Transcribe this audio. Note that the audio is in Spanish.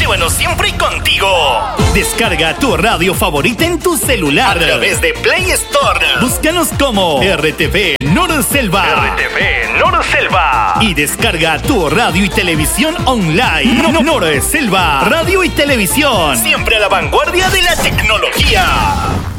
Llévanos siempre contigo. Descarga tu radio favorita en tu celular a través de Play Store. Búscanos como RTV Norselva. RTV Norselva. Y descarga tu radio y televisión online. Norselva. Radio y televisión. Siempre a la vanguardia de la tecnología.